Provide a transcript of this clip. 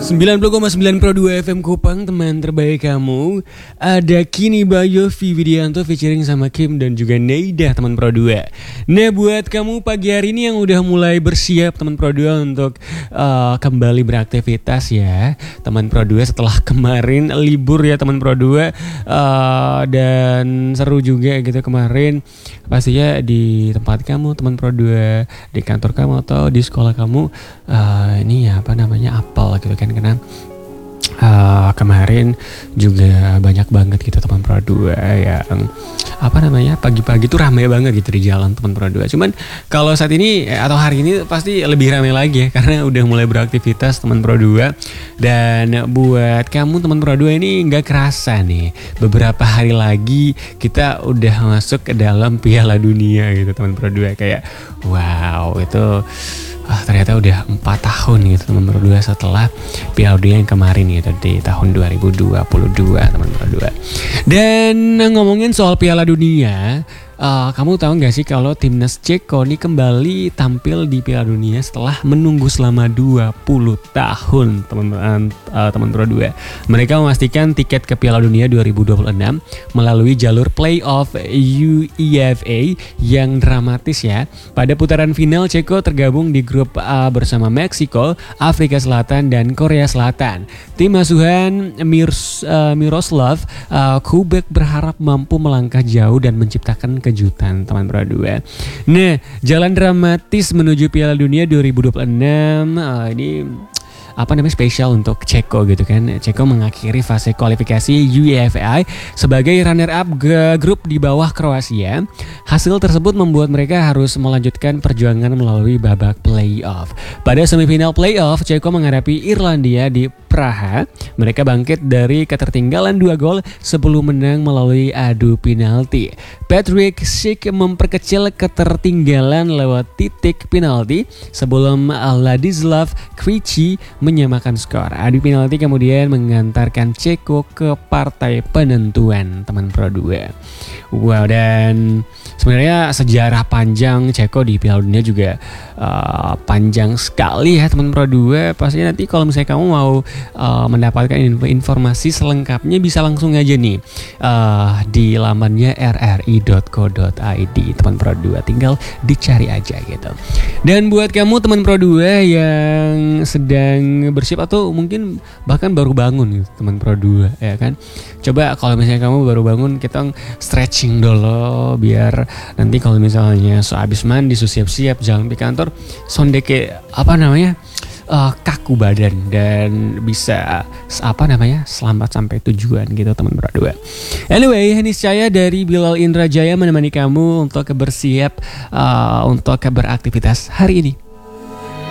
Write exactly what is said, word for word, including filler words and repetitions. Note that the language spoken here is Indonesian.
sembilan puluh koma sembilan Pro dua F M Kupang, teman terbaik kamu. Ada Kini Bayo, V Widianto featuring sama Kim dan juga Neida, teman Pro dua. Nah, buat kamu pagi hari ini yang udah mulai bersiap teman Pro dua untuk uh, kembali beraktivitas ya, teman Pro dua, setelah kemarin libur ya teman Pro dua, uh, dan seru juga gitu kemarin. Pastinya di tempat kamu teman Pro dua, di kantor kamu atau di sekolah kamu, uh, ini ya apa namanya, apel gitu kan, karena uh, kemarin juga banyak banget gitu teman Pro dua yang apa namanya, pagi-pagi tuh ramai banget gitu di jalan teman Pro dua. Cuman kalau saat ini atau hari ini pasti lebih ramai lagi ya, karena udah mulai beraktivitas teman Pro dua. Dan buat kamu teman Pro dua ini nggak kerasa nih, beberapa hari lagi kita udah masuk ke dalam Piala Dunia gitu teman Pro dua. Kayak wow, itu ah, ternyata udah empat tahun gitu teman Pro dua setelah Piala Dunia yang kemarin gitu di tahun dua ribu dua puluh dua teman Pro dua. Dan ngomongin soal Piala Dunia, uh, kamu tahu nggak sih kalau timnas Ceko ini kembali tampil di Piala Dunia setelah menunggu selama dua puluh tahun teman-teman, uh, teman Pro dua. Mereka memastikan tiket ke Piala Dunia dua ribu dua puluh enam melalui jalur playoff UEFA yang dramatis ya. Pada putaran final, Ceko tergabung di grup A bersama Meksiko, Afrika Selatan, dan Korea Selatan. Tim asuhan Mirs, uh, Miroslav uh, Kubek berharap mampu melangkah jauh dan menciptakan kejutan teman Pro dua. Nah, jalan dramatis menuju Piala Dunia dua ribu dua puluh enam uh, ini apa namanya, spesial untuk Ceko gitu kan. Ceko mengakhiri fase kualifikasi UEFA sebagai runner up grup di bawah Kroasia. Hasil tersebut membuat mereka harus melanjutkan perjuangan melalui babak playoff. Pada semifinal playoff, Ceko menghadapi Irlandia di Praha. Mereka bangkit dari ketertinggalan dua gol sebelum menang melalui adu penalti. Patrick Schick memperkecil ketertinggalan lewat titik penalti sebelum Ladislav Krejci menyamakan skor. Adu penalti kemudian mengantarkan Ceko ke partai penentuan teman Pro dua. Wow, dan sebenarnya sejarah panjang Ceko di Piala Dunia juga uh, panjang sekali ya teman Pro dua. Pastinya nanti kalau misalnya kamu mau uh, mendapatkan informasi selengkapnya bisa langsung aja nih uh, di lamannya r r i dot co dot i d teman Pro dua, tinggal dicari aja gitu. Dan buat kamu teman Pro dua yang sedang bersiap atau mungkin bahkan baru bangun gitu, teman Pro dua ya kan, coba kalau misalnya kamu baru bangun, kita stretching dulu biar nanti kalau misalnya sehabis mandi, siap-siap jalan di kantor, sonde kayak apa namanya, uh, kaku badan dan bisa apa namanya, selamat sampai tujuan gitu teman Pro dua. Anyway, niscaya dari Bilal Indrajaya menemani kamu untuk bersiap uh, untuk beraktivitas hari ini.